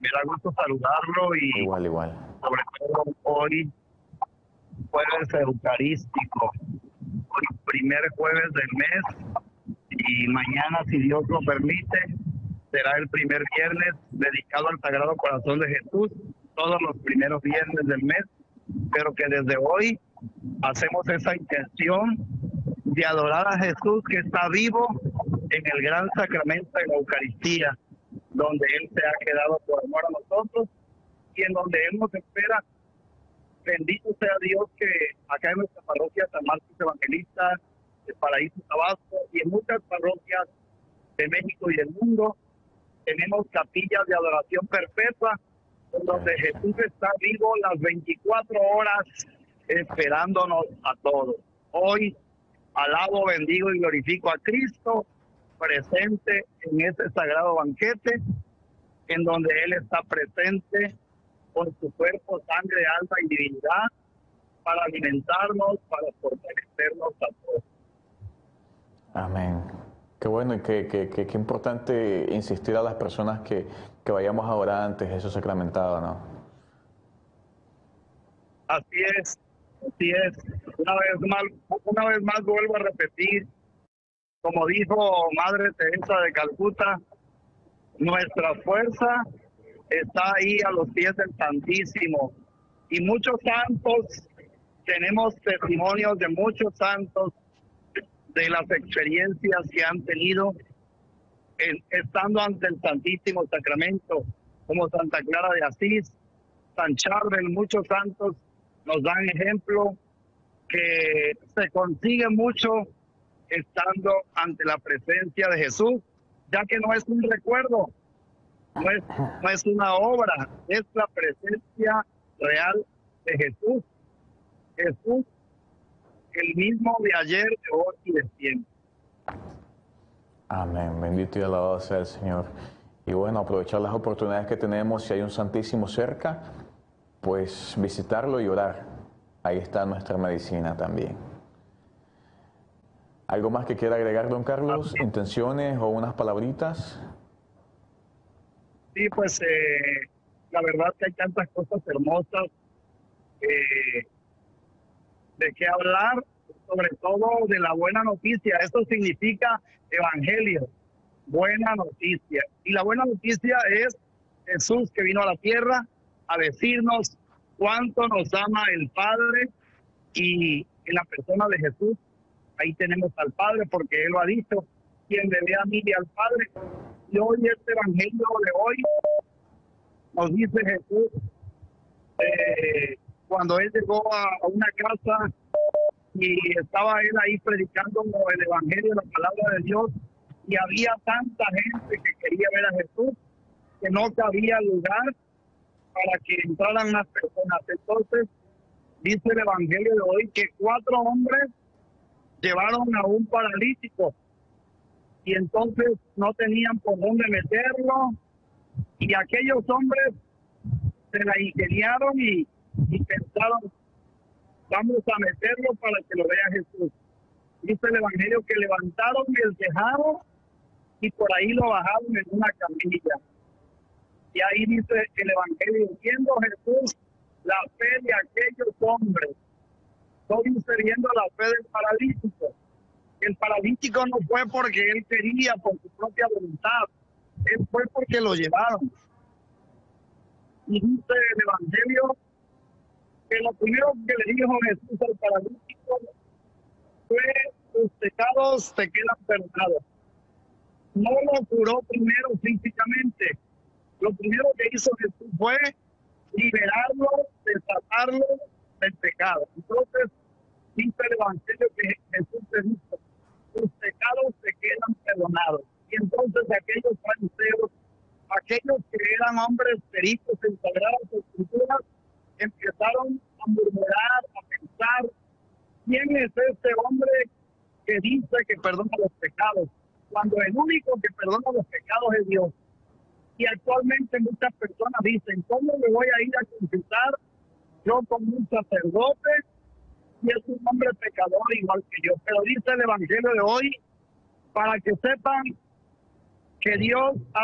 Me da gusto saludarlo y Igual, igual. sobre todo hoy, jueves eucarístico, hoy primer jueves del mes y mañana, si Dios lo permite, será el primer viernes dedicado al Sagrado Corazón de Jesús, todos los primeros viernes del mes, pero que desde hoy hacemos esa intención de adorar a Jesús que está vivo en el gran sacramento de la Eucaristía, donde Él se ha quedado por amor a nosotros y en donde Él nos espera. Bendito sea Dios que acá en nuestra parroquia San Marcos Evangelista, el Paraíso Tabasco y en muchas parroquias de México y del mundo tenemos capillas de adoración perpetua, en donde Jesús está vivo las 24 horas esperándonos a todos. Hoy alabo, bendigo y glorifico a Cristo presente en este sagrado banquete, en donde Él está presente con su cuerpo, sangre, alma y divinidad para alimentarnos, para fortalecernos a todos. Amén. Qué bueno y qué importante insistir a las personas que vayamos a orar antes de eso sacramentado, ¿no? Así es, así es. Una vez más vuelvo a repetir, como dijo Madre Teresa de Calcuta, nuestra fuerza está ahí a los pies del Santísimo. Y muchos santos, tenemos testimonios de muchos santos, de las experiencias que han tenido estando ante el Santísimo Sacramento, como Santa Clara de Asís, San Charbel, muchos santos nos dan ejemplo que se consigue mucho estando ante la presencia de Jesús, ya que no es un recuerdo, no es una obra, es la presencia real de Jesús. Jesús, el mismo de ayer, de hoy y de siempre. Amén. Bendito y alabado sea el Señor. Y bueno, aprovechar las oportunidades que tenemos. Si hay un Santísimo cerca, pues visitarlo y orar. Ahí está nuestra medicina también. ¿Algo más que quiera agregar, don Carlos? ¿Intenciones o unas palabritas? Sí, pues la verdad que hay tantas cosas hermosas de qué hablar, sobre todo de la buena noticia. Esto significa evangelio, buena noticia. Y la buena noticia es Jesús que vino a la tierra a decirnos cuánto nos ama el Padre, y en la persona de Jesús ahí tenemos al Padre, porque Él lo ha dicho: quien me ve a mí y al Padre. Y hoy este evangelio de hoy nos dice Jesús, cuando Él llegó a una casa y estaba Él ahí predicando el evangelio, la palabra de Dios, y había tanta gente que quería ver a Jesús que no cabía lugar para que entraran más personas. Entonces dice el evangelio de hoy que 4 hombres llevaron a un paralítico y entonces no tenían por dónde meterlo, y aquellos hombres se la ingeniaron y pensaron: vamos a meterlo para que lo vea Jesús. Dice el evangelio que levantaron el tejado y por ahí lo bajaron en una camilla. Y ahí dice el evangelio: viendo Jesús la fe de aquellos hombres. No dice viendo la fe del paralítico. El paralítico no fue porque él quería, por su propia voluntad. Él fue porque lo llevaron. Y dice el evangelio que lo primero que le dijo Jesús al paralítico fue: tus pecados te quedan perdonados. No lo curó primero físicamente. Lo primero que hizo Jesús fue liberarlo, desatarlo del pecado. Entonces dice el evangelio que Jesús te dijo: tus pecados te quedan perdonados. Y entonces aquellos fariseos, aquellos que eran hombres peritos en sagradas escrituras, empezaron a murmurar, a pensar: ¿quién es este hombre que dice que perdona los pecados? Cuando el único que perdona los pecados es Dios. Y actualmente muchas personas dicen: ¿cómo me voy a ir a confesar yo con un sacerdote y es un hombre pecador igual que yo? Pero dice el evangelio de hoy, para que sepan que Dios ha